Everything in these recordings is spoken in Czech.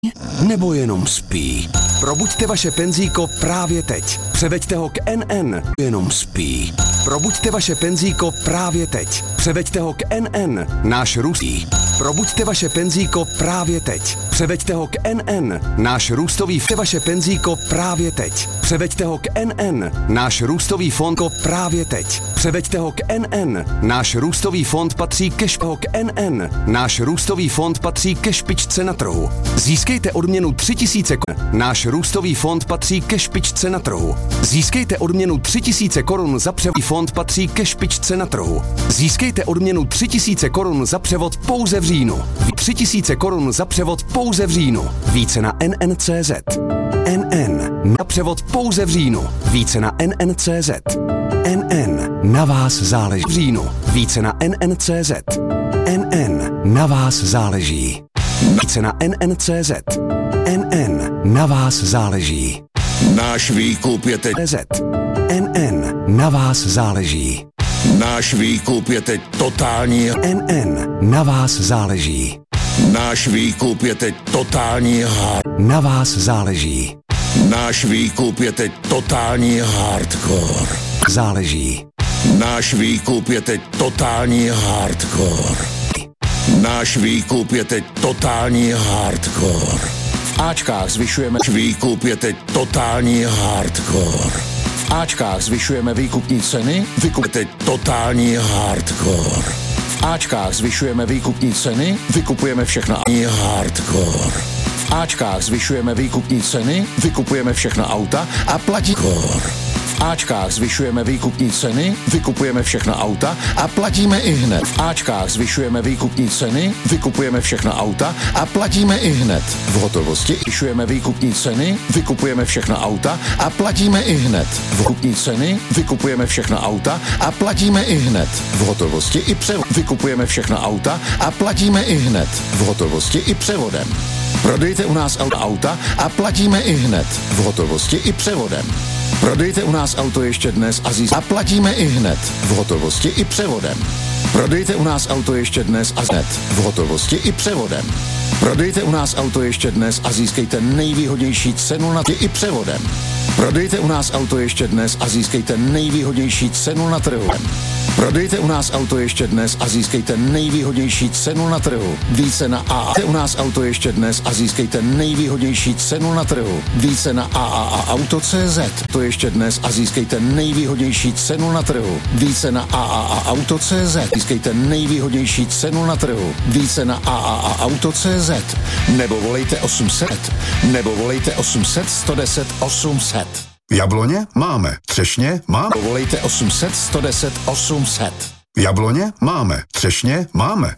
Nebo jenom spí? Probuďte vaše penzíko právě teď. Převeďte ho k NN. Jenom spí. Probuďte vaše penzíko právě teď. Převeďte ho k NN. Náš růstí. Probuďte vaše penzíko právě teď. Převeďte ho k NN. Náš růstový vaše penzíko právě teď. Převeďte ho k NN. Náš růstový fond právě teď. Převeďte ho k NN. Náš růstový fond patří ke k NN. Náš růstový fond patří ke špičce na trhu. Získejte odměnu 3000 korun. Náš růstový fond patří ke špičce na trhu. Získejte odměnu 3000 korun za převod. Fond patří ke špičce na trhu. Získejte odměnu 3000 korun za převod pouze v říjnu. 3000 korun za převod pouze v říjnu. Více na NN.cz. NN na převod pouze v říjnu. Více na NN.cz. NN na vás záleží. V říjnu. Více na NN.cz. NN na vás záleží. Více na NN.cz. NN na vás záleží. Náš výkup je teď. NN na vás záleží. Náš výkup je teď totální. NN na vás záleží. Náš výkup je teď totální Na vás záleží. Náš výkup je teď totální hardcore. Záleží. Náš výkup je teď totální hardcore. Náš výkup je teď totální hardcore. V Ačkách zvyšujeme výkup je teď totální hardcore. V Ačkách zvyšujeme výkupní ceny, Výkup je teď totální hardcore. V Ačkách zvyšujeme výkupní ceny, vykupujeme všechna Hardcore. V Ačkách zvyšujeme výkupní ceny, vykupujeme všechna auta a platí V Ačkách zvyšujeme výkupní ceny, vykupujeme všechna auta a platíme i hned. V Ačkách zvyšujeme výkupní ceny, vykupujeme všechna auta a platíme i hned. V hotovosti zvyšujeme výkupní ceny, vykupujeme všechna auta a platíme i hned. V výkupní ceny, vykupujeme všechna auta a platíme i hned. V hotovosti i převod. Vykupujeme všechna auta a platíme i hned. V hotovosti i převodem. Prodejte u nás auta a platíme i hned. V hotovosti i převodem. Prodejte u nás auto ještě dnes a platíme i hned. V hotovosti i převodem. Prodejte u nás auto ještě dnes a hned. V hotovosti i převodem. Prodejte u nás auto ještě dnes a získejte nejvýhodnější cenu na i převodem. Prodejte u nás auto ještě dnes a získejte nejvýhodnější cenu na trhu. Prodejte u nás auto ještě dnes a získejte nejvýhodnější cenu na trhu. Více na AA. U nás auto ještě dnes a získejte nejvýhodnější cenu na trhu. Více na AAAauto.cz. To ještě dnes a získejte nejvýhodnější cenu na trhu. Více na AAAauto.cz. Získejte nejvýhodnější cenu na trhu. Více na AAAauto.cz. Nebo volejte 800. Nebo volejte 800 110 800. Jabloně máme, třešně máme. Volejte 800 110 800. Jabloně máme, třešně máme.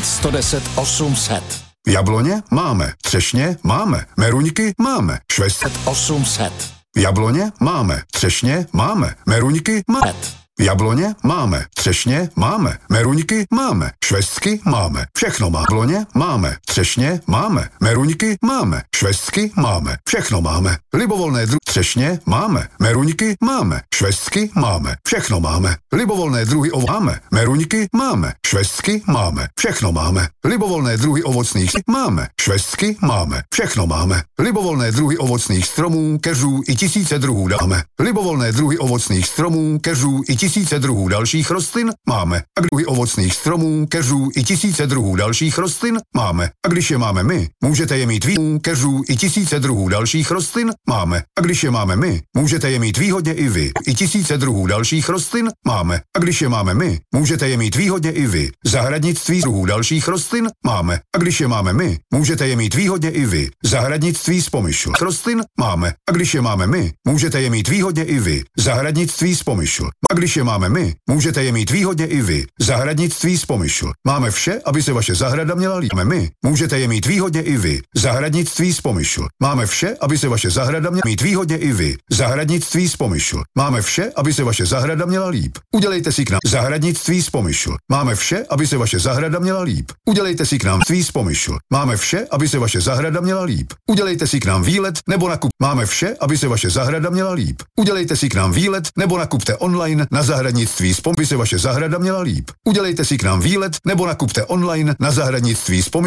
110 800. Jabloně máme, třešně máme. Meruňky máme, švestet 800. Jabloně máme, třešně máme. Meruňky máme. Jabloně máme, třešně máme, meruňky máme, švestky máme, všechno máme. Jabloně máme, třešně máme, meruňky máme, švestky máme, všechno máme. Libovolné druhy třešně máme, meruňky máme, švestky máme, všechno máme. Libovolné druhy máme, meruňky máme, švestky máme, všechno máme. Libovolné druhy ovocných máme, švestky máme, všechno máme. Libovolné druhy ovocných stromů, keřů i tisíce druhů dáme. Libovolné druhy ovocných stromů, keřů i tisíce druhů dalších rostlin máme. A druhy ovocných stromů, keřů i tisíce druhů dalších rostlin máme. A když je máme my, můžete je mít keřů i tisíce druhů dalších rostlin máme. A když je máme my, můžete je mít výhodně i vy. I tisíce druhů dalších rostlin máme. A když je máme my, můžete je mít výhodně i vy. Zahradnictví druhů dalších rostlin máme. A když je máme my, můžete je mít výhodně i vy. Zahradnictví z pomyšl rostlin máme. A když je máme my, můžete je mít výhodně i vy. Zahradnictví z pomyšl. A když je máme my, můžete je mít výhodně i vy. Zahradnictví z pomyšl. Máme vše, aby se vaše zahrada měla líp. Máme my, můžete je mít výhodně i vy. Zahradnictví z pomyšl. Máme vše, aby se vaše zahrada měla mít výhodně i vy. Zahradnictví z pomyšl. Máme vše, aby se vaše zahrada měla líp. Udělejte si k nám zahradnictví z pomyšl. Máme vše, aby se vaše zahrada měla líp. Udělejte si k nám z pomyšl. Máme vše, aby se vaše zahrada měla líp. Udělejte si k nám výlet nebo nakup. Máme vše, aby se vaše zahrada měla líp. Udělejte si k nám výlet nebo nakupte online na zahradnictví z pomyšl, aby se vaše zahrada měla líp. Udělejte si k nám výlet nebo nakupte online na zahradnictví z pomyšl.